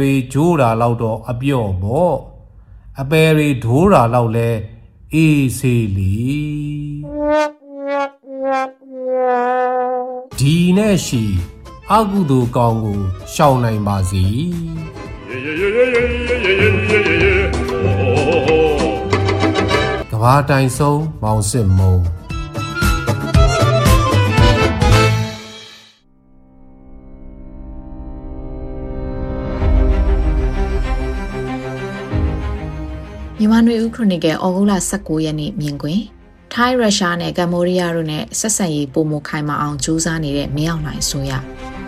ဂျိုးတာလောက်တော့အပြော့ပေါ့အပယ်တွေဒိုးတာလောက်လဲအေးဆေးလီဒီနဲ့ရှိအကုသိုလ်ကောင်းကိုရှောင်နိုင်ပါစေကဘာတိုင်ဆုံးမောင်စစ်မုံမြန်မာနွေဦးခရိုနီကယ်ဩဂုတ်လ19ရက်နေ့မြင်ကွင်းထိုင်းရုရှားနဲ့ကမ္ဘောဒီးယားတို့နဲ့ဆက်ဆံရေးပိုမိုခိုင်မာအောင်ကြိုးစားနေတဲ့မင်းအောင်လှိုင်အစိုးရ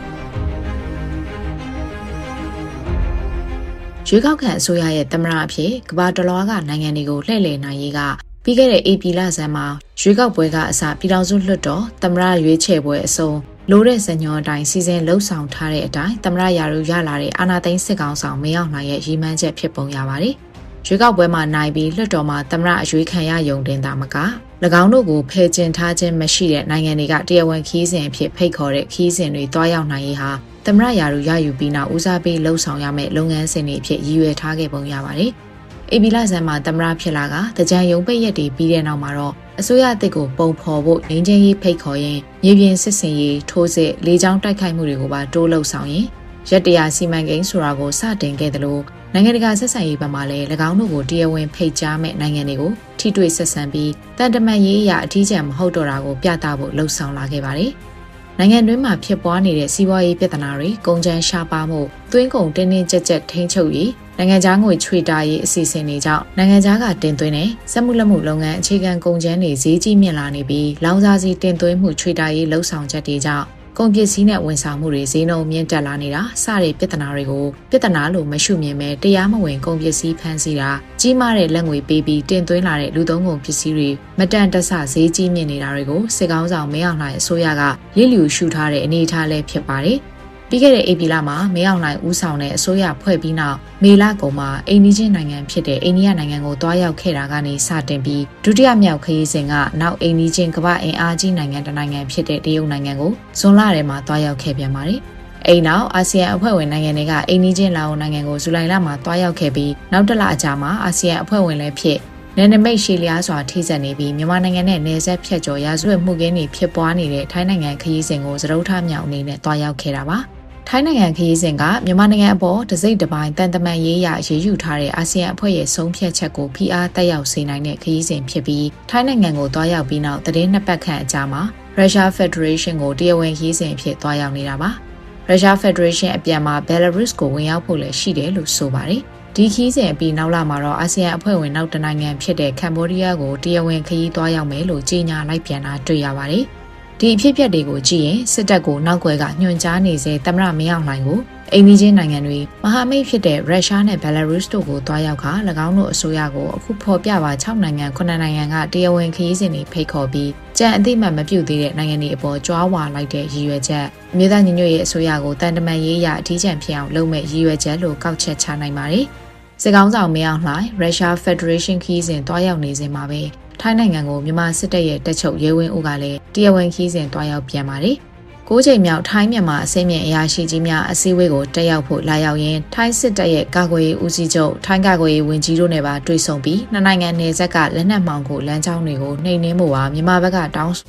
ရွေးကောက်ခံအစိုးရရဲ့သမ္မတအဖြစ်ကမ္ဘာတလွှားကနိုင်ငံတွေကိုလှည့်လည်နိုင်ရေးကပြီးခဲ့တဲ့ဧပြီလဆန်းမှာရွေးကောက်ပွဲကအစပြည်ထောင်စုလွှတ်တော်သမ္မတရွေးချယ်ပွဲအစုံလို့တဲ့ဇညောအတိုင်းစီစဉ်လှုပ်ဆောင်ထားတဲ့အတိုင်းသမ္မတရာထူးရလာတဲ့အာဏာသိမ်းစစ်ကောင်ဆောင်မင်းအောင်လှိုင်ရဲ့ရည်မှန်းချက်ဖြစ်ပုံရပါတယ်ရွေးကောက်ပွဲမှာနိုင်ပြီးလွှတ်တော်မှာသမ္မတအရွေးခံရယုံတင်တာမက၎င်းတို့ကိုဖယ်ကျင်ထားခြင်းမရှိတဲ့နိုင်ငံတွေကတရားဝင်ခီးစဉ်အဖြစ်ဖိတ်ခေါ်တဲ့ခီးစဉ်တွေတွားရောက်နိုင်ရေးဟာသမ္မတရာထူးရယူပြီးနောက်ဦးစားပေးလှုပ်ဆောင်ရမယ့်လုပ်ငန်းစဉ်တွေအဖြစ်ရည်ရွယ်ထားခဲ့ပုံရပါတယ်။ဧပြီလဆန်းမှာသမ္မတဖြစ်လာကတကြံရုံပိတ်ရက်တွေပြီးတဲ့နောက်မှာတော့အစိုးရအသစ်ကိုပုံဖော်ဖို့ငင်းချင်းရေးဖိတ်ခေါ်ရင်မြေပြင်စစ်စင်ရေးထိုးစစ်လေကြောင်းတိုက်ခိုက်မှုတွေကိုပါတိုးလှုပ်ဆောင်ရင်ရက်တရာစီမံကိန်းဆိုတာကိုစတင်ခဲ့တယ်လို့နိုင်ငံတကာဆက်ဆံရေးဘက်မှလည်း၎င်းတို့ကိုတရားဝင်ဖိတ်ကြားမဲ့နိုင်ငံတွေကိုထိတွေ့ဆက်ဆံပြီးတန်တမန်ရေးအရာအထီးကျန်မဟုတ်တော့တာကိုပြသဖို့လှုံ့ဆော်လာခဲ့ပါတယ်။နိုင်ငံတွင်းမှာဖြစ်ပွားနေတဲ့စီးပွားရေးပြဿနာတွေကုန်ကျန်းရှားပါမှုသွင်းကုန်တင်းတင်းကြပ်ကြပ်ထိန်းချုပ်ရေးနိုင်ငံခြားငွေချွေတာရေးအစီအစဉ်တွေကြောင့်နိုင်ငံခြားကတင်သွင်းတဲ့စက်မှုလက်မှုလုပ်ငန်းအခြေခံကုန်ကျန်းတွေဈေးကြီးမြင့်လာနေပြီးလောင်စာဆီတင်သွင်းမှုချွေတာရေးလှုံ့ဆော်ချက်တွေကြောင့်ကုန်ပစ္စည်းနဲ့ဝန်ဆောင်မှုတွေဈေးနှုန်းမြင့်တက်လာနေတာစတဲ့ပြဿနာတွေကိုပြဿနာလို့မရှုမြင်ပဲတရားမဝင်ကုန်ပစ္စည်းဖမ်းဆီးတာကြီးမားတဲ့လက်ငွေပေးပြီးတင်သွင်းလာတဲ့လူသုံးကုန်ပစ္စည်းတွေမတန်တဆဈေးကြီးမြင့်နေတာတွေကိုစစ်ကောင်းဆောင်မင်းအောင်လှိုင်အစိုးရကလစ်လျူရှုထားတဲ့အနေအထားလည်းဖြစ်ပါတယ်။ပြီးခဲ့တဲ့ဧပြီလမှာမင်းအောင်လှိုင်ဦးဆောင်တဲ့အစိုးရဖွဲ့ပြီးနောက်မေလကုန်မှာအိန္ဒိယနိုင်ငံဖြစ်တဲ့အိန္ဒိယနိုင်ငံကိုတွားရောက်ခဲ့တာကနေစတင်ပြီးဒုတိယမြောက်ခရီးစဉ်ကနောက်အိန္ဒိယကမ္ဘာအင်အားကြီးနိုင်ငံတစ်နိုင်ငံဖြစ်တဲ့တရုတ်နိုင်ငံကိုဇွန်လထဲမှာတွားရောက်ခဲ့ပြန်ပါတယ်။အိမ်နောက်အာဆီယံအဖွဲ့ဝင်နိုင်ငံတွေကအိန္ဒိယလာအိုနိုင်ငံကိုဇူလိုင်လမှာတွားရောက်ခဲ့ပြီးနောက်တစ်လအကြာမှာအာဆီယံအဖွဲ့ဝင်လည်းဖြစ်နယ်နိမိတ်ရှည်လျားစွာထိစပ်နေပြီးမြန်မာနိုင်ငံနဲ့နယ်စပ်ဖြတ်ကျော်ရာဇဝတ်မှုခင်းတွေဖြစ်ပွားနေတဲ့ထိုင်းနိုင်ငံခရီးစဉ်ကိုစတုထမြောက်အနေနဲ့တွားရောက်ခဲ့တာပါ။ထိုင်းနိုင်ငံခရီးစဉ်ကမြန်မာနိုင်ငံအပေါ်တစိမ့်တစ်ပိုင်းတန်တမန်ရေးရရေးယူထားတဲ့အာဆီယံအဖွဲ့ရဲ့ဆုံးဖြတ်ချက်ကိုဖိအားတက်ရောက်စေနိုင်တဲ့ခရီးစဉ်ဖြစ်ပြီးထိုင်းနိုင်ငံကိုတွားရောက်ပြီးနောက်သတင်းနှစ်ပတ်ခန့်အကြာမှာရုရှားဖက်ဒရေးရှင်းကိုတရားဝင်ခရီးစဉ်ဖြစ်တွားရောက်နေတာပါရုရှားဖက်ဒရေးရှင်းအပြန်မှာဘယ်လာရုစ်ကိုဝင်ရောက်ဖို့လည်းရှိတယ်လို့ဆိုပါတယ်ဒီခီးစဉ်အပြီးနောက်လာမှာတော့အာဆီယံအဖွဲ့ဝင်နောက်တနိုင်ငံဖြစ်တဲ့ကမ္ဘောဒီးယားကိုတရားဝင်ခရီးသွားရောက်မယ်လို့ကြေညာလိုက်ပြန်တာတွေ့ရပါတယ်ဒီအဖြစ်အပျက်တွေကိုကြည့်ရင်စစ်တပ်ကိုနောက်ွယ်ကညွှန်ကြားနေစေသမ္မတမင်းအောင်လှိုင်ကိုအိမ်နီးချင်းနိုင်ငံတွေမဟာမိတ်ဖြစ်တဲ့ရုရှားနဲ့ဘယ်လာရုစ်တို့ကိုတွားရောက်ခါ၎င်းတို့အစိုးရကိုအခုဖော်ပြပါ6နိုင်ငံ9နိုင်ငံကတရားဝင်ခရီးစဉ်တွေဖိတ်ခေါ်ပြီးကြံအသိမှတ်မပြုသေးတဲ့နိုင်ငံတွေအပေါ်ကြွားဝါလိုက်တဲ့ရည်ရွယ်ချက်အမျိုးသားညီညွတ်ရေးအစိုးရကိုတန်တမန်ရေးအရအထီးကျန်ဖြစ်အောင်လုပ်မဲ့ရည်ရွယ်ချက်လို့ကောက်ချက်ချနိုင်ပါတယ်စစ်ကောင်းဆောင်မင်းအောင်လှိုင်ရုရှားဖက်ဒရေးရှင်းခရီးစဉ်တွားရောက်နေစဉ်မှာပဲထိုင်းနိုင်ငံကိုမြန်မာစစ်တပ်ရဲ့တပ်ချုပ်ရဲဝင်းဦးကလည်းတရားဝင်ခရီးစဉ်တွားရောက်ပြန်ပါတယ်။9ချိန်မြောက်ထိုင်းမြန်မာအစည်းအမြင့်အရာရှိကြီးများအစည်းအဝေးကိုတက်ရောက်ဖို့လာရောက်ရင်းထိုင်းစစ်တပ်ရဲ့ကာကွယ်ရေးဦးစီးချုပ်ထိုင်းကာကွယ်ရေးဝန်ကြီးတို့နဲ့ပါတွေ့ဆုံပြီးနှစ်နိုင်ငံနယ်စပ်ကလက်နက်မှောင်ခိုလမ်းကြောင်းတွေကိုနှိမ်နင်းဖို့ပါမြန်မာဘက်ကတောင်း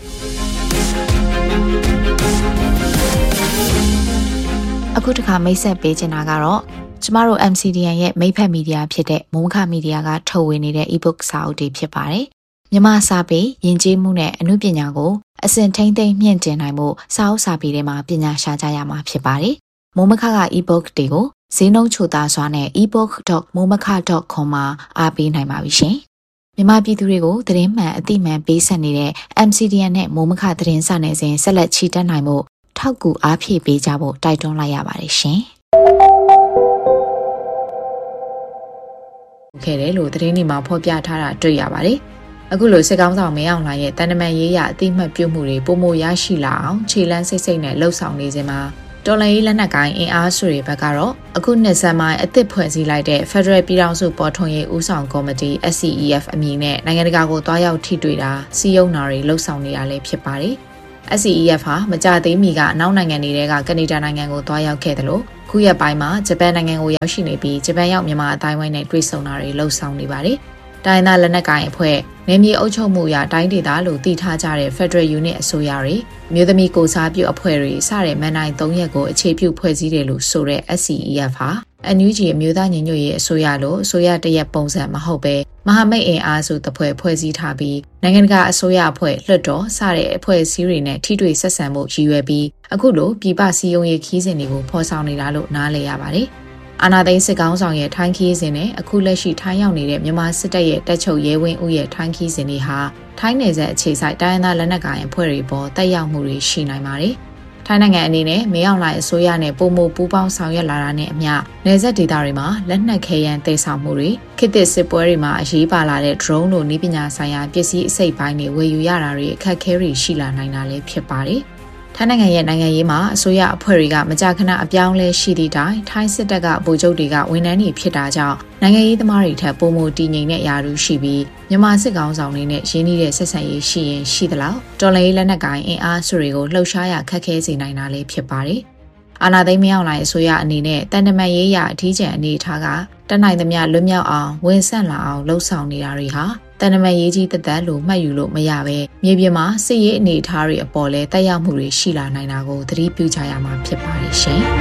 အခုတစ်ခါမိတ်ဆက်ပေးချင်တာကတော့ကျမတို့ MCDN ရဲ့မိတ်ဖက်မီဒီယာဖြစ်တဲ့မုံခမီဒီယာကထုတ်ဝေနေတဲ့ e-book စာအုပ်တွေဖြစ်ပါတယ်။မြန်မာစာပေယဉ်ကျေးမှုနဲ့အမှုပညာကိုအစဉ်ထိမ့်သိမ်းမြင့်တင်နိုင်မှုစာအုပ်စာပေတွေမှာပညာရှာကြရမှာဖြစ်ပါတယ်။မုံမခက e-book တွေကိုဈေးနှုန်းချိုသားစွာနဲ့ ebook.momaka.com မှာအားပေးနိုင်ပါပြီရှင်။မြန်မာပြည်သူတွေကိုသတင်းမှန်အသိမှန်ပေးဆက်နေတဲ့ MCDN နဲ့မုံမခသတင်းစာနယ်စဉ်ဆက်လက်ချီတက်နိုင်မှုထောက်ကူအားဖြည့်ပေးကြဖို့တိုက်တွန်းလိုက်ရပါတယ်ရှင်။ခဲ့တယ်လို့သတင်းတွေမှာဖော်ပြထားတာတွေ့ရပါတယ်။အခုလိုစစ်ကောင်းဆောင်မင်းအောင်လှိုင်ရဲ့တန်တမန်ရေးရအသိမှတ်ပြုမှုတွေပုံမရရှိလာအောင်ခြေလန်းစိတ်စိတ်နဲ့လှုပ်ဆောင်နေစဉ်မှာတော်လှန်ရေးလက်နက်ကိုင်အင်အားစုတွေဘက်ကတော့အခုနှစ်ဆန်းပိုင်းအသစ်ဖွဲ့စည်းလိုက်တဲ့ Federal ပြည်ထောင်စုပေါ်ထွန်းရေးဦးဆောင်ကော်မတီ SCEF အမည်နဲ့နိုင်ငံတကာကိုတွားရောက်ထိတွေ့တာစီယုံနာတွေလှုပ်ဆောင်နေတာလည်းဖြစ်ပါတယ်။ SCEF ဟာမကြသေးမီကအနောက်နိုင်ငံတွေကကနေဒါနိုင်ငံကိုတွားရောက်ခဲ့တယ်လို့ခုအခုရက်ပိုင်းမှာဂျပန်နိုင်ငံကိုရောက်ရှိနေပြီးဂျပန်ရောက်မြန်မာအတိုင်းဝိုင်းနဲ့တွေ့ဆုံတာတွေလှုပ်ဆောင်နေပါတယ်။တိုင်းသားလက်နက်ကိုင်အဖွဲ့နယ်မြေအုပ်ချုပ်မှုအရတိုင်းဒေသလို့တည်ထားကြတဲ့ Federal Unit အစိုးရတွေမြို့သမီးကိုစားပြုအဖွဲ့တွေစတဲ့မန်တိုင်း၃ရက်ကိုအခြေပြုဖွဲ့စည်းတယ်လို့ဆိုတဲ့ SCEF ဟာNUG အမျိုးသားညီညွတ်ရေးအစိုးရလို့အစိုးရတရက်ပုံစံမဟုတ်ပဲမဟာမိတ်အင်အားစုတစ်ဖွဲ့စည်းထားပြီးနိုင်ငံတကာအစိုးရအဖွဲ့လွှတ်တော်စတဲ့အဖွဲ့အစည်းတွေနဲ့ထိတွေ့ဆက်ဆံမှုရည်ရွယ်ပြီးအခုလိုပြည်ပစည်းရုံးရေးခီးစဉ်တွေကိုဖော်ဆောင်နေတာလို့နားလည်ရပါတယ်။အာဏာသိမ်းစစ်ကောင်ဆောင်ရဲ့ထိုင်းခီးစဉ်နဲ့အခုလက်ရှိထိုင်းရောက်နေတဲ့မြန်မာစစ်တပ်ရဲ့တပ်ချုပ်ရဲဝင်းဦးရဲ့ထိုင်းခီးစဉ်တွေဟာထိုင်းနယ်စပ်အခြေစိုက်တိုင်းသားလက်နက်ကိုင်အဖွဲ့တွေပေါ်တက်ရောက်မှုတွေရှိနိုင်ပါတယ်။ထိုင်းနိုင်ငံအနေနဲ့မင်းအောင်လှိုင်အစိုးရနဲ့ပုံမပူးပေါင်းဆောင်ရွက်လာတာနဲ့အမျှနယ်စပ်ဒေသတွေမှာလက်နက်ခဲယမ်းတည်ဆောင်မှုတွေခေတ်သစ်စစ်ပွဲတွေမှာအရေးပါလာတဲ့ drone လိုနည်းပညာဆိုင်ရာပစ္စည်းအစိတ်ပိုင်းတွေဝယ်ယူရတာတွေအခက်အခဲတွေရှိလာနိုင်တာလည်းဖြစ်ပါတယ်။ထိုင်းနိုင်ငံရဲ့နိုင်ငံရေးမှာအစိုးရအဖွဲ့တွေကမကြာခဏအပြောင်းလဲရှိသည့်တိုင်ထိုင်းစစ်တပ်ကဗိုလ်ချုပ်တွေကဝန်ထမ်းတွေဖြစ်တာကြောင့်နိုင်ငံရေးသမားတွေထက်ပိုမိုတည်ငြိမ်တဲ့ယာရုရှိပြီးမြန်မာစစ်ကောင်ဆောင်တွေနဲ့ရင်းနှီးတဲ့ဆက်ဆံရေးရှိရင်ရှိသလောက်တော်လှန်ရေးလက်နက်ကိုင်အင်အားစုတွေကိုလှုပ်ရှားရခက်ခဲစေနိုင်တာလည်းဖြစ်ပါတယ်။အာဏာသိမ်းမရောက်လာအစိုးရအနေနဲ့တန်တမန်ရေးရအထီးကျန်အနေထားကတနိုင်သမျှလွတ်မြောက်အောင်ဝန်ဆန့်လာအောင်လှုံ့ဆော်နေတာတွေဟာတန်တမန်ရေးကြီးတက်လို့မှတ်ယူလို့မရပဲမြေပြင်မှာစစ်ရေးအနေအထားတွေအပေါ်လဲတက်ရောက်မှုတွေရှိလာနိုင်တာကိုသတိပြုကြရမှာဖြစ်ပါတယ်ရှင်။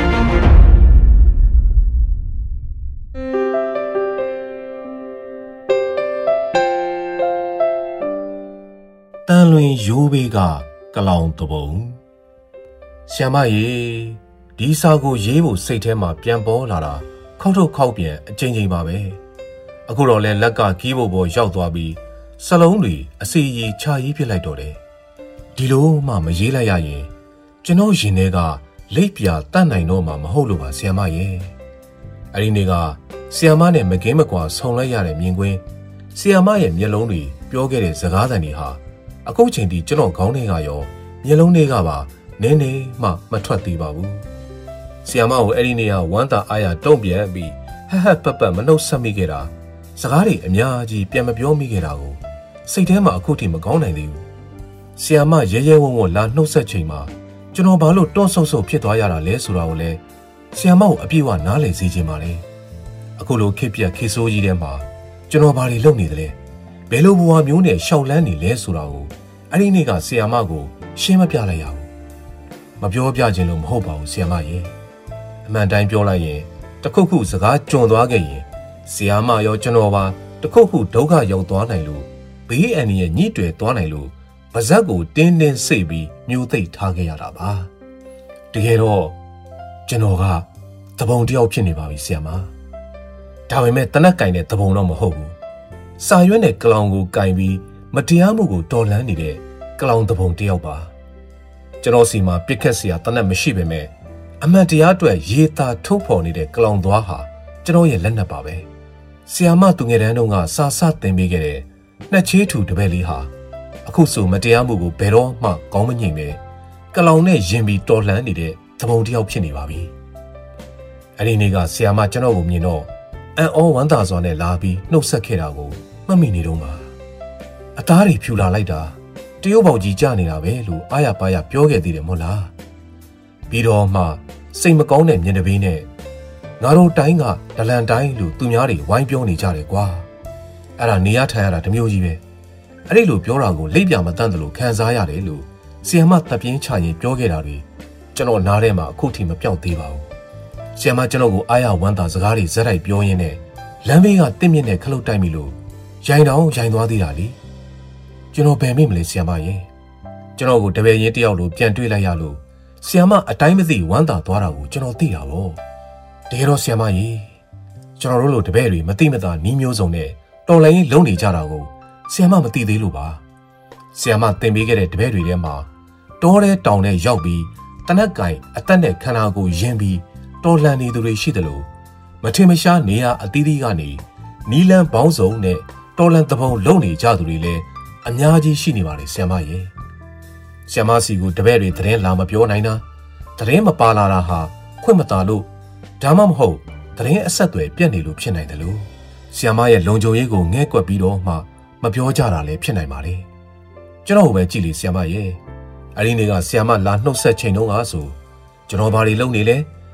တန်လွင်ရိုးဘေးကကလောင်တပုံဆ iam မရေဒီစာကိုရေးဖို့စိတ်ထဲမှာပြန်ပေါ်လာတာခောက်ထုတ်ခောက်ပြန်အချိန်ပါပဲအခုတော့လဲလက်ကကီးဘုတ်ပေါ်ရောက်သွားပြီးစလုံးတွေအစီအီချာရေးဖြစ်လိုက်တော့တယ်ဒီလိုမှမရေးလိုက်ရရင်ကျွန်တော်ရင်ထဲကလိပ်ပြာတတ်နိုင်တော့မှမဟုတ်လို့ပါဆ iam မရေအဲ့ဒီနေ့ကဆ iam မနဲ့မကင်းမကွာဆုံလိုက်ရတဲ့မြင်ကွင်းဆ iam မရဲ့မျက်လုံးတွေပြောခဲ့တဲ့စကားသံတွေဟာအခုချိန်ထိကျွန်တော်ခေါင်းထဲကရောမျက်လုံးတွေကပါနင်းနေမှမထွက်သေးပါဘူးဆ iam မကိုအဲ့ဒီနေ့ကဝမ်းသာအားရတုံ့ပြန်ပြီးဟဟပတ်ပတ်မနှုတ်ဆက်မိခဲ့တာစကားတွေအများကြီးပြန်မပြောမိခဲ့တာကိုစိတ်ထဲမှာအခုထိမကောင်းနိုင်သေးဘူးဆ iam မရဲရဲဝံ့ဝံ့လာနှုတ်ဆက်ချိန်မှာကျွန်တော်ဘာလို့တွန့်ဆုတ်ဆုတ်ဖြစ်သွားရတာလဲဆိုတာကိုလည်းဆ iam မကိုအပြည့်အဝနားလည်စေချင်ပါလေအခုလိုခေပြက်ခေဆိုးကြီးထဲမှာကျွန်တော်ဘာတွေလုပ်နေသလဲဘယ်လိုဘဝမျိုးနဲ့ရှောက်လန်းနေလဲဆိုတာကိုအဲ့ဒီနေ့ကဆ iam မကိုရှင်းမပြလိုက်ရဘူးမပြောပြခြင်းလို့မဟုတ်ပါဘူးဆ iam မရဲ့အမှန်တိုင်းပြောလိုက်ရင်တခုခုစကားကြုံသွားခဲ့ရင်ဆ iam မရောကျွန်တော်ပါတခုခုဒုက္ခရောက်သွားနိုင်လို့ဘေးအန္တရာယ်ညှိတွယ်သွားနိုင်လို့ပါဇက်ကိုတင်းတင်းစိတ်ပြီးညှို့သိပ်ထားခဲ့ရတာပါတကယ်တော့ကျွန်တော်ကသဘုံတယောက်ဖြစ်နေပါပြီဆ iam မဒါပေမဲ့တနက်ကင်တဲ့သဘုံတော့မဟုတ်ဘူးစာရွက်နဲ့ကလောင်ကိုကင်ပြီးမတရားမှုကိုတော်လှန်နေတဲ့ကလောင်သဘုံတယောက်ပါကျွန်တော်စီမှာပြစ်ခတ်စရာတနက်မရှိပေမဲ့အမှန်တရားအတွက်ရေတာထုတ်ဖော်နေတဲ့ကလောင်သွားဟာကျွန်တော်ရဲ့လက်နက်ပါပဲဆ iam မသူငယ်တန်းတုန်းကစာစသင်ပေးခဲ့တဲ့နှစ်ချေးထူတပည့်လေးဟာအခုဆိုမတရားမှုကိုဘယ်တော့မှကောင်းမငြိမ်ပဲကလောင်နဲ့ရင်ပြီးတော်လှန်နေတဲ့သဘုံတယောက်ဖြစ်နေပါပြီအဲ့ဒီနေ့ကဆ iam မကျွန်တော်ကိုမြင်တော့အံ့ဩဝမ်းသာစွာနဲ့လာပြီးနှုတ်ဆက်ခဲ့တာကိုမှတ်မိနေတော့မှာအသားတွေဖြူလာလိုက်တာတရုတ်ပေါက်ကြီးကျနေတာပဲလို့အားရပါရပြောခဲ့သေးတယ်မို့လားပြီးတော့မှစိတ်မကောင်းတဲ့မျက်နှာပေးနဲ့ငါတို့တိုင်းကဒလန်တိုင်းလို့သူများတွေဝိုင်းပြောနေကြတယ်ကွာအဲ့ဒါနေရထိုင်ရတာတမျိုးကြီးပဲအဲ့ဒီလိုပြောတာကိုလိပ်ပြမတန့်တယ်လို့ခံစားရတယ်လို့ဆ iam မတပ်ပြင်းချရင်ပြောခဲ့တာတွေကျွန်တော်နားထဲမှာအခုထိမပြောက်သေးပါဘူးဆ iam မကျွန်တော်ကိုအားရဝမ်းသာစကားတွေဇက်တိုက်ပြောရင်းနဲ့လမ်းဘေးကတင့်မြင့်နဲ့ခလုတ်တိုက်မိလို့ရိုင်တောင်ရိုင်သွားသေးတာလေကျွန်တော်ဘယ်မိမလဲဆ iam မရေကျွန်တော်ကိုတပည့်ရင်းတယောက်လိုပြန်တွေ့လိုက်ရလို့ဆ iam မအတိုင်းမသိဝမ်းသာသွားတာကိုကျွန်တော်သိတာပေါ့တကယ်တော့ဆ iam မရေကျွန်တော်တို့လိုတပည့်တွေမသိမသာနီးမျိုးစုံနဲ့တော်လိုင်းလုံးနေကြတာကိုဆ iam မမသိသေးလို့ပါဆ iam မသင်ပေးခဲ့တဲ့တပည့်တွေထဲမှာတောထဲတောင်ထဲရောက်ပြီးတနက်ကင်အသက်နဲ့ခန္ဓာကိုယ်ယဉ်ပြီးတော်လှန်နေသူတွေရှိတယ်လို့မထင်မရှားနေရအသီးသီးကနေနီလန်းပေါင်းစုံနဲ့တော်လှန်သဘုံလုံနေကြသူတွေလည်းအများကြီးရှိနေပါလေဆ iam မရေဆ iam မစီကိုတပည့်တွေသတင်းလာမပြောနိုင်တာသတင်းမပါလာတာဟာခွင့်မသာလို့ဒါမှမဟုတ်သတင်းအဆက်အသွယ်ပြတ်နေလို့ဖြစ်နိုင်တယ်လို့ဆ iam မရဲ့လုံခြုံရေးကိုငဲ့ကွက်ပြီးတော့မှမပြောကြတာလည်းဖြစ်နိုင်ပါလေကျွန်တော်ပဲကြည့်လေဆ iam မရေအဲ့ဒီနေ့ကဆ iam မလာနှုတ်ဆက်ချိန်တုန်းကဆိုကျွန်တော်ဘာတွေလုပ်နေလဲ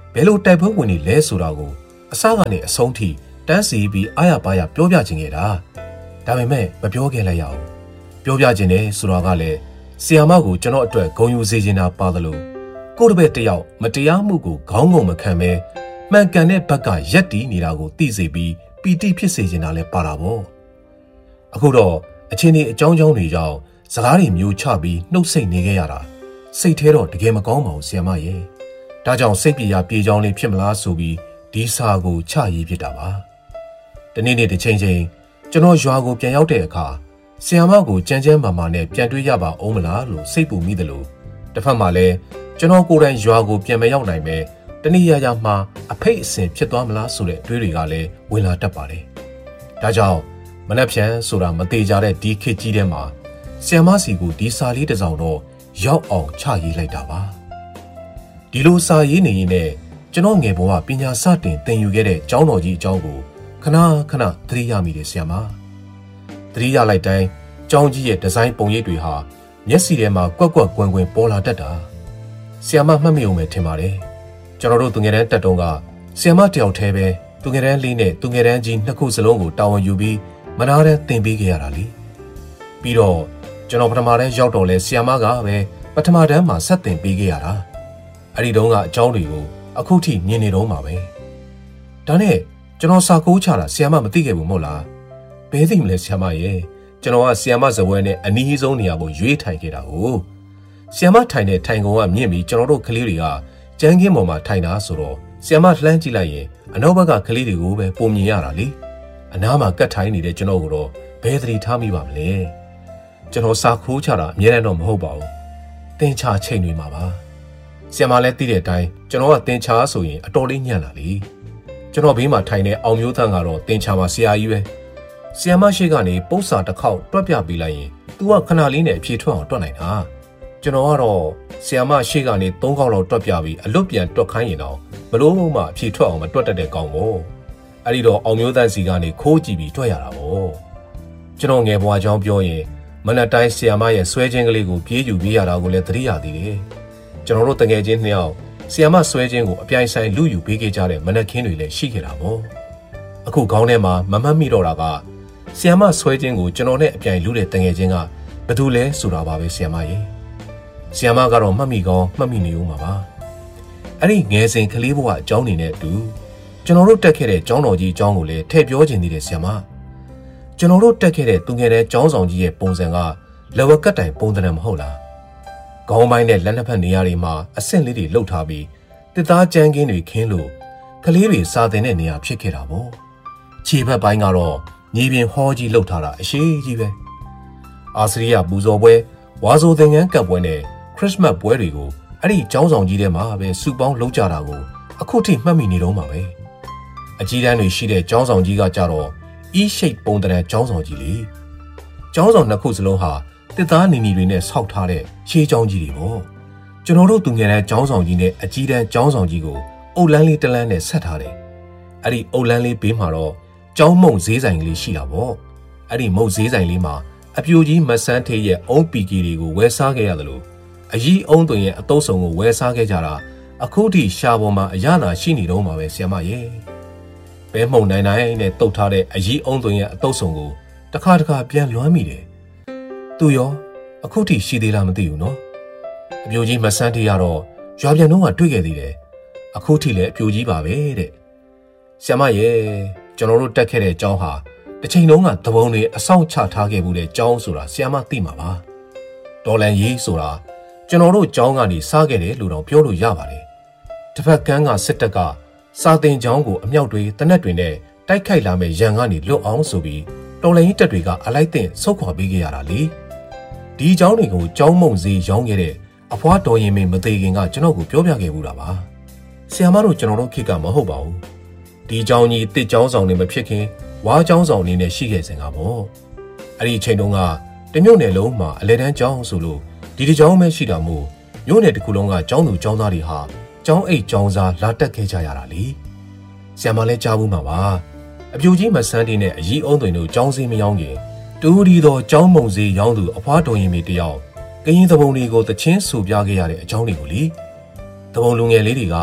ဘယ်လိုတိုက်ပွဲဝင်နေလဲဆိုတာကိုအစကနေအဆုံးထိတန်းစီပြီးအားရပါရပြောပြခြင်းခဲ့တာဒါပေမဲ့မပြောခဲ့လိုက်ရအောင်ပြောပြခြင်းနဲ့ဆိုတာကလည်းဆီယာမကိုကျွန်တော်အတွက်ဂုဏ်ယူစေချင်တာပါသလိုကိုယ့်တပည့်တယောက်မတရားမှုကိုခေါင်းငုံမခံပဲမှန်ကန်တဲ့ဘက်ကရက်တီးနေတာကိုသိစေပြီးပီတိဖြစ်စေချင်တာလည်းပါတာပေါ့အခုတော့အချင်းဒီအကြောင်းကြောင်းတွေကြောင့်စကားတွေမျိုးချပြီးနှုတ်ဆက်နေခဲ့ရတာစိတ်ထဲတော့တကယ်မကောင်းပါဘူးဆီယာမရဲ့ဒါကြောင့်စိတ်ပြေရပြေချောင်းလေးဖြစ်မလားဆိုပြီးဒီစာကိုချရေးဖြစ်တာပါတနေ့နေ့တစ်ချိန်ချိန်ကျွန်တော်ရွာကိုပြန်ရောက်တဲ့အခါဆီယာမကိုကြမ်းကြမ်းမာမာနဲ့ပြန်တွေ့ရပါအောင်မလားလို့စိတ်ပူမိတယ်လို့တစ်ဖက်မှာလည်းကျွန်တော်ကိုယ်တိုင်ရွာကိုပြန်မရောက်နိုင်ပဲတနေ့ရရမှာအဖိတ်အစင်ဖြစ်သွားမလားဆိုတဲ့အတွေးတွေကလည်းဝင်လာတတ်ပါတယ်ဒါကြောင့်မနှက်ဖြန်ဆိုတာမသေးကြတဲ့ဒီခေတ်ကြီးထဲမှာဆီယာမစီကိုဒီစာလေးတစ်စောင်တော့ရောက်အောင်ချရေးလိုက်တာပါဒီလိုစာရေးနေရင်လည်းကျွန်တော်ငယ်ဘဝပညာစတင်သင်ယူခဲ့တဲ့ကျောင်းတော်ကြီးအကြောင်းကိုခဏခဏသတိရမိတယ်ဆီယာမသတိရလိုက်တိုင်းကျောင်းကြီးရဲ့ဒီဇိုင်းပုံရိပ်တွေဟာမျက်စိထဲမှာကွက်ကွက်ကွင်းကွင်းပေါ်လာတတ်တာဆီယာမမှတ်မိအောင်ပဲထင်ပါတယ်ကျွန်တော်တို့သူငယ်တန်းတက်တုန်းကဆီယာမတယောက်တည်းပဲသူငယ်တန်းလေးနဲ့သူငယ်တန်းကြီးနှစ်ခုစလုံးကိုတာဝန်ယူပြီးမနာတဲ့သင်ပေးခဲ့ရတာလေပြီးတော့ကျွန်တော်ပထမတန်းရောက်တော့လဲဆီယာမကပဲပထမတန်းမှာဆက်သင်ပေးခဲ့ရတာအဲ့ဒီတုန်းကအကြောင်းတွေကိုအခုထိမြင်နေတော့မှာပဲဒါနဲ့ကျွန်တော်စာကိုးချတာဆီယာမမသိခဲ့ဘူးမဟုတ်လားဘယ်သိမလဲဆီယာမရဲ့ကျွန်တော်ကဆီယာမဇပွဲနဲ့အနီးဆုံးနေရာကိုရွေးထိုင်ခဲ့တာကိုဆီယာမထိုင်တဲ့ထိုင်ကုန်ကမြင့်ပြီးကျွန်တော်တို့ကလေးတွေကကျန်းကင်းပေါ်မှာထိုင်တာဆိုတော့ဆီယာမလှမ်းကြည့်လိုက်ရင်အနောက်ဘက်ကကလေးတွေကိုပဲပုံမြင်ရတာလေအနားမှာကတ်ထိုင်နေတဲ့ကျွန်တော်ကတော့ဘယ်သတိထားမိပါမလဲကျွန်တော်စာခိုးချတာအများနဲ့တော့မဟုတ်ပါဘူးတင်ချချိန်တွေမှာပါဆီယာမလည်းသိတဲ့အတိုင်းကျွန်တော်ကတင်ချဆိုရင်အတော်လေးညံ့လာလေကျွန်တော်ဘေးမှာထိုင်တဲ့အောင်မျိုးသန်းကတော့တင်ချမှာဆရာကြီးပဲဆီယာမရှိကနေပု္ပ္ပစာတစ်ခေါက်တွက်ပြပေးလိုက်ရင် तू ကခဏလေးနဲ့အဖြေထွက်အောင်တွက်နိုင်တာကျွန်တော်ကတော့ဆီယာမရှိကနေ3ခေါက်လောက်တွက်ပြပြီးအလွတ်ပြန်တွက်ခိုင်းရင်တော့ဘလို့မှအဖြေထွက်အောင်မတွက်တတ်တဲ့ကောင်ပေါ့အဲ့ဒီတော့အောင်မျိုးသန်းစီကနေခိုးကြည့်ပြီးတွက်ရတာပေါ့ကျွန်တော်ငယ်ဘွားကြောင်းပြောရင်မနက်တိုင်းဆီယာမရဲ့ဆွဲခြင်းကလေးကိုပြေးယူပေးရတာကိုလည်းသတိရသေးတယ်ကျွန်တော်တို့တငယ်ချင်းနှစ်ယောက်ဆီယာမဆွဲခြင်းကိုအပြိုင်ဆိုင်လူယူပေးခဲ့ကြတဲ့မနက်ခင်းတွေလည်းရှိခဲ့တာပေါ့အခုခေါင်းထဲမှာမမှတ်မိတော့တာကဆီယာမဆွဲခြင်းကိုကျွန်တော်နဲ့အပြိုင်လူတဲ့တငယ်ချင်းကဘယ်သူလဲဆိုတာပါပဲဆီယာမရဲ့ဆီယာမကတော့မှတ်မိကောင်းမှတ်မိနေဦးမှာပါအဲ့ဒီငယ်စဉ်ကလေးဘဝအကြောင်းနေနဲ့အတူကျွန်တော်တို့တက်ခဲ့တဲ့ကျောင်းတော်ကြီးအကြောင်းကိုလည်းထည့်ပြောခြင်းသေးတယ်ဆီယာမကျွန်တော်တို့တက်ခဲ့တဲ့သူငယ်တဲ့ကျောင်းဆောင်ကြီးရဲ့ပုံစံကလဝကတ်တိုင်ပုံသဏ္ဍာန်မဟုတ်လားခေါင်းပိုင်းနဲ့လက်နှစ်ဖက်နေရာတွေမှာအဆင့်လေးတွေလှုပ်ထားပြီးတစ်သားကြမ်းကင်းတွေခင်းလို့ကလေးတွေစာသင်တဲ့နေရာဖြစ်ခဲ့တာပေါ့ခြေဖက်ပိုင်းကတော့ညီပင်ဟောကြီးလှုပ်ထားတာအရှိကြီးပဲအာစရိယပူဇော်ပွဲဝါဆိုသင်္ကန်းကပ်ပွဲနဲ့ခရစ်စမတ်ပွဲတွေကိုအဲ့ဒီကျောင်းဆောင်ကြီးထဲမှာပဲစုပေါင်းလုပ်ကြတာကိုအခုထိမှတ်မိနေတော့မှာပဲအကြီးတန်းတွေရှိတဲ့ကျောင်းဆောင်ကြီးကကြတော့E-shape ပုံသဏ္ဍာန်ကျောင်းဆောင်ကြီးလေကျောင်းဆောင်နှစ်ခုစလုံးဟာတစ်သားနီနီတွေနဲ့ဆောက်ထားတဲ့ရှေးကျောင်းကြီးတွေပေါ့ကျွန်တော်တို့သူငယ်တဲ့ကျောင်းဆောင်ကြီးနဲ့အကြီးတန်းကျောင်းဆောင်ကြီးကိုအုတ်လန်းလေးတလန်းနဲ့ဆက်ထားတယ်အဲ့ဒီအုတ်လန်းလေးဘေးမှာတော့ကျောင်းမုံဈေးဆိုင်ကလေးရှိတာပေါ့အဲ့ဒီမုံဈေးဆိုင်လေးမှာအပြိုကြီးမဆန်းထေးရဲ့အုံးပီကီတွေကိုဝယ်စားခဲ့ရတယ်လို့အကြီးအုံးသွင်ရဲ့အတုပ်ဆောင်ကိုဝယ်စားခဲ့ကြတာအခုထိရှားပေါ်မှာအရနာရှိနေတော့မှာပဲဆီယမရဲ့ဘဲမှုံနိုင်နိုင်နဲ့တုတ်ထားတဲ့အကြီးအုံးသွင်ရဲ့အတုပ်ဆောင်ကိုတခါတခါပြန်လွမ်းမိတယ်သူရောအခုထိရှိသေးလားမသိဘူးနော်အပြိုကြီးမဆန်းထေးရတော့ရွာပြန်တော့ကတွေ့ခဲ့သေးတယ်အခုထိလည်းအပြိုကြီးပါပဲတဲ့ဆီယမရဲ့ကျွန်တော်တို့တက်ခဲ့တဲ့ကျောင်းဟာတစ်ချိန်လုံးကသဘုံတွေအဆောင်ချထားခဲ့မှုတဲ့ကျောင်းဆိုတာဆီယမသိမှာပါဒေါ်လန်ရေးဆိုတာကျွန်တော်တို့ကျောင်းကနေစားခဲ့တယ်လို့တော့ပြောလို့ရပါတယ်တစ်ဖက်ကန်းကစစ်တပ်ကစာသင်ကျောင်းကိုအမြောက်တွေတနက်တွေနဲ့တိုက်ခိုက်လာမဲ့ရန်ကနေလွတ်အောင်ဆိုပြီးတော်လှန်ရေးတပ်တွေကအလိုက်တင်ဆုတ်ခွာပေးခဲ့ရတာလေဒီကျောင်းတွေကိုကျောင်းမုံစီရောင်းခဲ့တဲ့အဖွားတော်ရင်မင်းမသေးခင်ကကျွန်တော်ကိုပြောပြခဲ့ဘူးတာပါဆီယမတို့ကျွန်တော်တို့ခေတ်ကမဟုတ်ပါဘူးဒီကျောင်းကြီးတစ်ကျောင်းဆောင်နေမဖြစ်ခင်ဝါကျောင်းဆောင်နေနဲ့ရှိခဲ့စဉ်ကပေါ့အဲ့ဒီအချိန်တုန်းကတမြို့နယ်လုံးမှာအလဲတန်းကျောင်းဆိုလို့ဒီတစ်ကျောင်းပဲရှိတာမို့မြို့နယ်တစ်ခုလုံးကကျောင်းသူကျောင်းသားတွေဟာကျောင်းအိတ်ကျောင်းစားလာတက်ခဲ့ကြရတာလေဆရာမလည်းကြားဘူးမှာပါအပြူကြီးမဆန်းတင်းနဲ့အကြီးအုံးသွင်တို့ကျောင်းစည်းမရောင်းခင်တူဒီတော့ကျောင်းမုံစည်းရောင်းသူအဖွားတော်ရင်မေတယောက်ကရင်သဘုံတွေကိုတချင်းဆူပြခဲ့ရတဲ့အကြောင်းတွေကိုလေသဘုံလူငယ်လေးတွေက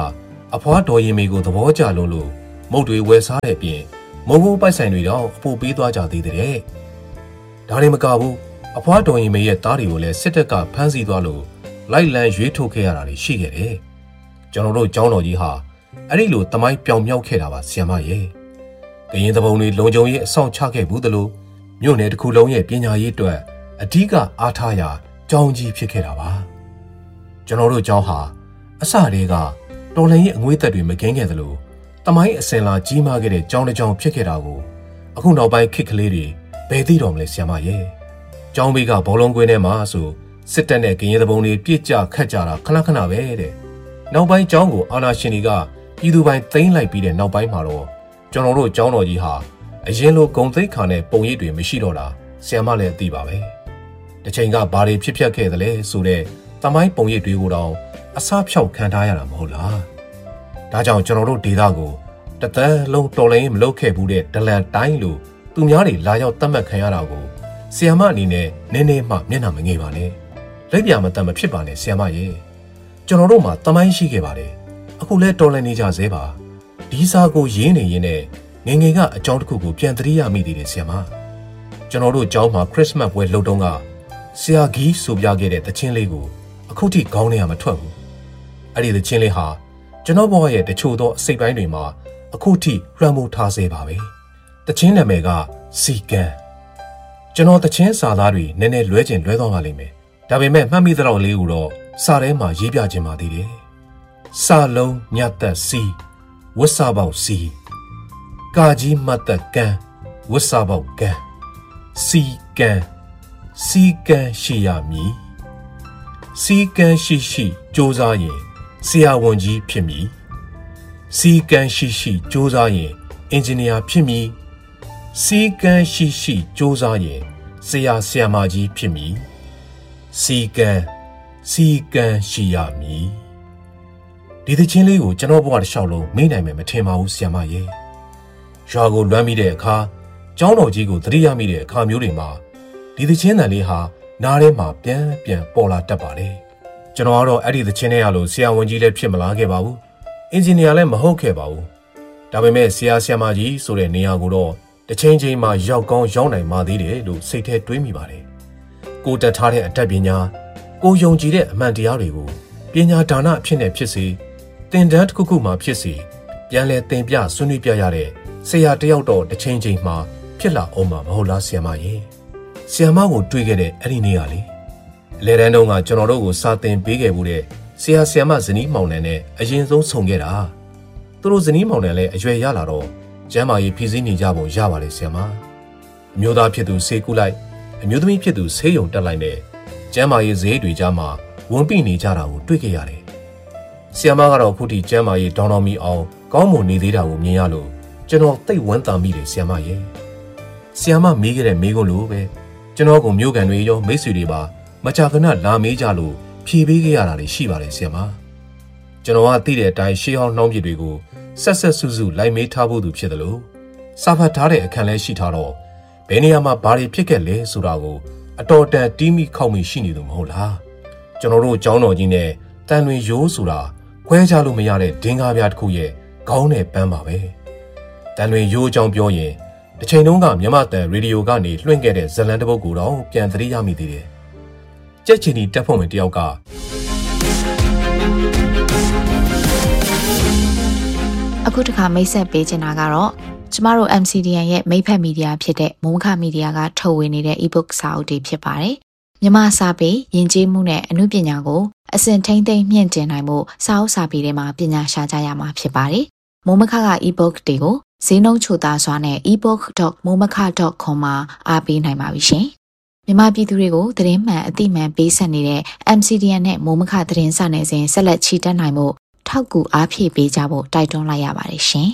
အဖွားတော်ရင်မေကိုသဘောကျလို့မုတ်တွေဝယ်စားတဲ့အပြင်မုံကိုပိုက်ဆိုင်တွေတော့အပို့ပေးသွားကြသေးတဲ့။ဒါနဲ့မကဘူးအဖွားတော်ရင်မေရဲ့သားတွေကိုလည်းစစ်တပ်ကဖမ်းဆီးသွားလို့လိုက်လံရွေးထုတ်ခဲ့ရတာတွေရှိခဲ့တယ်။ကျွန်တော်တို့ကျောင်းတော်ကြီးဟာအဲ့ဒီလိုတမိုင်းပြောင်မြောက်ခဲ့တာပါဆီယမရဲ့။ကရင်တပုံတွေလုံခြုံရေးအဆောင်ချခဲ့ဘူးသလိုမြို့နယ်တစ်ခုလုံးရဲ့ပညာရေးအတွက်အဓိကအားထားရာကျောင်းကြီးဖြစ်ခဲ့တာပါကျွန်တော်တို့ကျောင်းဟာအစတည်းကတော်လှန်ရေးအငွေ့သက်တွေမကင်းခဲ့သလိုတမိုင်းအစင်လာကြီးမားခဲ့တဲ့ကျောင်းတစ်ကျောင်းဖြစ်ခဲ့တာကိုအခုနောက်ပိုင်းခေတ်ကလေးတွေဘယ်သိတော်မလဲဆီယမရဲ့ကျောင်းဘေးကဘောလုံးကွင်းထဲမှာဆိုစစ်တပ်နဲ့ကရင်တပုံတွေပြစ်ကြခတ်ကြတာခဏခဏပဲတဲ့နောက်ပိုင်းကျောင်းကိုအာဏာရှင်တွေကပြည်သူပိုင်းသိမ်းလိုက်ပြီးတဲ့နောက်ပိုင်းမှာတော့ကျွန်တော်တို့ကျောင်းတော်ကြီးဟာအရင်လိုဂုံသိက္ခာနဲ့ပုံရိပ်တွေမရှိတော့တာဆီယမလည်းသိပါပဲတစ်ချိန်ကဘာတွေဖြစ်ပျက်ခဲ့သလဲဆိုတဲ့တမိုင်းပုံရိပ်တွေကိုတော့အစားဖြောက်ခံထားရတာမဟုတ်လားဒါကြောင့်ကျွန်တော်တို့ဒေသကိုတသက်လုံးတော်လိုင်းမလုပ်ခဲ့ဘူးတဲ့ဒလန်တိုင်းလိုသူများတွေလာရောက်တတ်မှတ်ခံရတာကိုဆီယမအနေနဲ့နည်းနည်းမှမျက်နှာမငယ်ပါနဲ့လက်ပြမတတ်မဖြစ်ပါနဲ့ဆီယမရဲ့ကျွန်တော်တို့မှာတမိုင်းရှိခဲ့ပါတယ်အခုလဲတော်လိုင်းနေကြသေးပါဒီစာကိုရင်းနေရင်းနဲ့ငငယ်ကအကြောင်းတစ်ခုကိုပြန်သတိရမိသေးတယ်ဆီယမကျွန်တော်တို့ကျောင်းမှာခရစ်စမတ်ပွဲလုပ်တော့ကဆရာဂီးဆိုပြခဲ့တဲ့သချင်းလေးကိုအခုထိခေါင်းထဲကမထွက်ဘူးအဲ့ဒီသချင်းလေးဟာကျွန်တော်ဘဝရဲ့တချို့သောအစိတ်ပိုင်းတွေမှာအခုထိလွှမ်းမိုးထားစေပါပဲသချင်းနာမည်ကစီကန်ကျွန်တော်သချင်းစာသားတွေနည်းနည်းလွဲကျင်လွဲသွားပါလိမ့်မယ်ဒါပေမဲ့မှတ်မိသလောက်လေးကိုတော့စာထဲမှာရေးပြခြင်းပါသေးတယ်စာလုံးညတ်သက်စီဝတ်စာပေါက်စီကာကြီးမတ်သက်ကန်ဝတ်စာပေါက်ကန်စီကန်စီကံရှိရမည်စီကံရှိရှိစ조사ရင်ဆရာဝန်ကြီးဖြစ်မည်စီကံရှိရှိစ조사ရင်အင်ဂျင်နီယာဖြစ်မည်စီကံရှိရှိစ조사ရင်ဆရာဆရာမကြီးဖြစ်မည်စီကံရှိရမည်ဒီသချင်းလေးကိုကျွန်တော်ဘဝတစ်လျှောက်လုံးမေ့နိုင်မယ်မထင်ပါဘူးဆရာမရဲ့ရွာကိုလွမ်းမိတဲ့အခါကျောင်းတော်ကြီးကိုသတိရမိတဲ့အခါမျိုးတွေမှာဒီသချင်းတန်လေးဟာနားထဲမှာပြန်ပေါ်လာတတ်ပါလေကျွန်တော်ကတော့အဲ့ဒီသချင်းထဲရလို့ဆရာဝန်ကြီးလည်းဖြစ်မလာခဲ့ပါဘူးအင်ဂျင်နီယာလည်းမဟုတ်ခဲ့ပါဘူးဒါပေမဲ့ဆရာဆရာမကြီးဆိုတဲ့နေရာကိုတော့တစ်ချိန်ချိန်မှာရောက်ကောင်းရောက်နိုင်မှသေးတယ်လို့စိတ်ထဲတွေးမိပါတယ်ကိုတက်ထားတဲ့အတတ်ပညာကိုယုံကြည်တဲ့အမှန်တရားတွေကိုပညာဒါနအဖြစ်နဲ့ဖြစ်စေသင်တန်းတစ်ခုခုမှဖြစ်စေပြန်လဲသင်ပြဆွေးနွေးပြရတဲ့ဆရာတယောက်တော့တစ်ချိန်ချိန်မှာဖြစ်လာအောင်မှာမဟုတ်လားဆရာမရဲ့ဆီယမကိုတွေ့ခဲ့တဲ့အဲ့ဒီနေ့ကလေအလဲတန်းတုန်းကကျွန်တော်တို့ကိုစာသင်ပေးခဲ့မှုတဲ့ဆရာဆရာမဇနီးမောင်နှံနဲ့အရင်ဆုံးဆုံခဲ့တာသူတို့ဇနီးမောင်နှံလည်းအရွယ်ရလာတော့ကျမ်းမာရေးဖြည့်ဆည်းနေကြပုံရပါလေဆရာမအမျိုးသားဖြစ်သူဆေးကုလိုက်အမျိုးသမီးဖြစ်သူဆေးရုံတက်လိုက်နဲ့ကျမ်းမာရေးဈေးတွေကြားမှာဝန်ပိနေကြတာကိုတွေ့ခဲ့ရတယ်ဆရာမကတော့ခုထိကျမ်းမာရေးဒေါင်းတော်မီအောင်ကောင်းမွန်နေသေးတာကိုမြင်ရလို့ကျွန်တော်သိဝမ်းသာမိတယ်ဆရာမရဲ့ဆရာမမေးခဲ့တဲ့မေးခွန်းလိုပဲကျွန်တော်ကမျိုးကန်တွေရောမိတ်ဆွေတွေပါမကြာခဏလာမေးကြလို့ဖြေပေးခဲ့ရတာတွေရှိပါတယ်ဆရာမကျွန်တော်ကသိတဲ့အတိုင်းရှေးဟောင်းနှောင်းပြတွေကိုဆက်စုစုလိုက်မေးထားဖို့သူဖြစ်တယ်လို့စာဖတ်ထားတဲ့အခန်းလဲရှိထားတော့ဘယ်နေရာမှာဘာတွေဖြစ်ခဲ့လဲဆိုတာကိုအတော်တန်တီးမိခောက်မိရှိနေသူမဟုတ်လားကျွန်တော်တို့ကျောင်းတော်ကြီးနဲ့တန်လွင်ရိုးဆိုတာခွဲခြားလို့မရတဲ့ဒင်္ဂါပြားတစ်ခုရဲ့ခေါင်းနဲ့ပန်းပါပဲတန်လွင်ရိုးအကြောင်းပြောရင်တစ်ချိန်လုံးကမြန်မာတန်ရေဒီယိုကနေလွှင့်ခဲ့တဲ့ဇလန်တပုတ်ကိုတော့ပြန်သတိရမိသေးတယ်ကြက်ချီနီတက်ဖို့ဝင်တယောက်ကအခုတစ်ခါမိတ်ဆက်ပေးချင်တာကတော့ကျမတို့ MCDN ရဲ့မိဖက်မီဒီယာဖြစ်တဲ့မုံခမီဒီယာကထုတ်ဝေနေတဲ့ e-book စာအုပ်တွေဖြစ်ပါတယ်မြန်မာစာပေယဉ်ကျေးမှုနဲ့အမှုပညာကိုအစဉ်ထိမ့်သိမ့်မြင့်တင်နိုင်မှုစာအုပ်စာပေတွေမှာပညာရှာကြရမှာဖြစ်ပါတယ်မုံမခက e-book တွေကိုဈေးနှုန်းချိုသားစွာနဲ့ ebook.momaka.com မှာအားပေးနိုင်ပါပြီရှင်မြန်မာပြည်သူတွေကိုသတင်းမှန်အသိမှန်ပေးဆက်နေတဲ့ MCDN နဲ့မုံမခသတင်းစာနယ်စဉ်ဆက်လက်ချီတက်နိုင်မှုထောက်ကူအားဖြည့်ပေးကြဖို့တိုက်တွန်းလိုက်ရပါတယ်ရှင်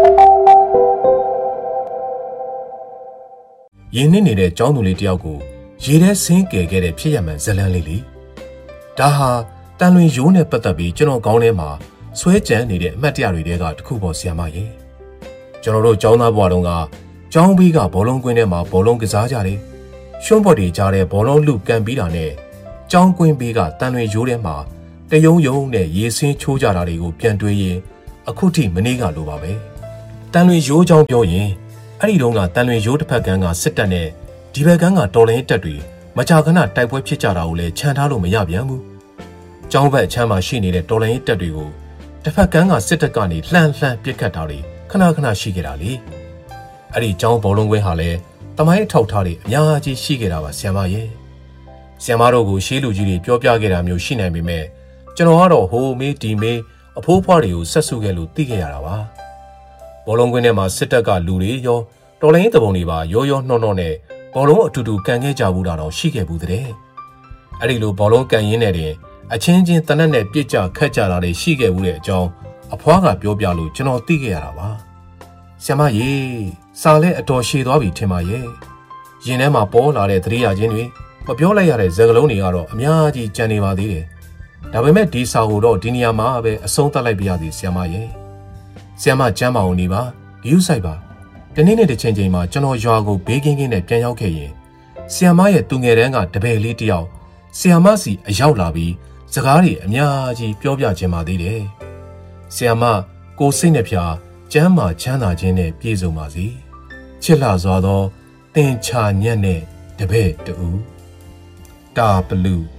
ရင်းနှီးနေတဲ့ကျောင်းသူလေးတယောက်ကိုရေထဲဆင်းကယ်ခဲ့တဲ့ဖြစ်ရမှန်ဇလန်းလေးလေဒါဟာတန်လွင်ရိုးနဲ့ပတ်သက်ပြီးကျွန်တော်ခေါင်းထဲမှာဆွဲကြံနေတဲ့အမှတ်တရတွေတဲကတစ်ခုပေါ်ဆရာမရဲ့ကျွန်တော်တို့ကျောင်းသားဘဝတုန်းကကျောင်းဘေးကဘောလုံးကွင်းထဲမှာဘောလုံးကစားကြတယ်ရှုံးပေါ်တွေကြားတဲ့ဘောလုံးလူကန်ပြီးတာနဲ့ကျောင်းကွင်းဘေးကတန်လွင်ရိုးထဲမှာတယုံယုံနဲ့ရေဆင်းချိုးကြတာတွေကိုပြန်တွေးရင်အခုထိမနေ့ကလိုပါပဲတန်လွင်ရိုးချောင်းပြောရင်အဲ့ဒီတုန်းကတန်လွင်ရိုးတစ်ဖက်ကန်းကစစ်တပ်နဲ့ဒီဘက်ကန်းကတော်လိုင်းတပ်တွေမကြာခဏတိုက်ပွဲဖြစ်ကြတာကိုလည်းခြံထားလို့မရပြန်ဘူးကျောင်းဘက်အချမ်းမှာရှိနေတဲ့တော်လိုင်းတပ်တွေကိုတစ်ဖက်ကန်းကစစ်တပ်ကနေလှမ်းပစ်ခတ်တာတွေခဏရှိခဲ့တာလေအဲ့ဒီကျောင်းဘောလုံးကွင်းဟာလည်းတမိုင်းထောက်ထားတွေအများကြီးရှိခဲ့တာပါဆရာမရဲ့ဆရာမတို့ကိုရှေးလူကြီးတွေပြောပြခဲ့တာမျိုးရှိနိုင်ပေမဲ့ကျွန်တော်ကတော့ဟိုမေးဒီမေးအဖိုးဖွားတွေကိုဆက်စုခဲ့လို့သိခဲ့ရတာပါဘောလုံးကွင်းထဲမှာစစ်တပ်ကလူတွေရောတော်လိုင်းတပုံတွေပါရောနှောနဲ့ဘောလုံးအတူတူကန်ခဲ့ကြဘူးတာတော့ရှိခဲ့ဘူးတဲ့အဲ့ဒီလိုဘောလုံးကန်ရင်းနဲ့အချင်းချင်းတနက်နဲ့ပြစ်ကြခတ်ကြတာတွေရှိခဲ့ဘူးတဲ့အကြောင်းအဖွားကပြောပြလို့ကျွန်တော်သိခဲ့ရတာပါဆရာမရေစာလဲအတော်ရှည်သွားပြီထင်ပါရဲ့ရင်ထဲမှာပေါ်လာတဲ့သတိရခြင်းတွေမပြောလိုက်ရတဲ့စကားလုံးတွေကတော့အများကြီးကြံနေပါသေးတယ်ဒါပေမဲ့ဒီစာကိုတော့ဒီနေရာမှာပဲအဆုံးသတ်လိုက်ပြရစီဆရာမရဲ့ဆရာမကျမ်းမာအောင်နေပါဂရုစိုက်ပါဒီနေ့နဲ့တစ်ချိန်မှာကျွန်တော်ရွာကိုဘေးကင်းနဲ့ပြန်ရောက်ခဲ့ရင်ဆရာမရဲ့သူငယ်တန်းကတပည့်လေးတယောက်ဆရာမစီအရောက်လာပြီးစကားတွေအများကြီးပြောပြခြင်းပါသေးတယ်ဆရာမကိုစိတ်နှဖျားကျမ်းမာချမ်းသာခြင်းနဲ့ပြည့်စုံပါစေချစ်လှစွာသောသင်္ချာညက်နဲ့တပည့်တူတာဘလူ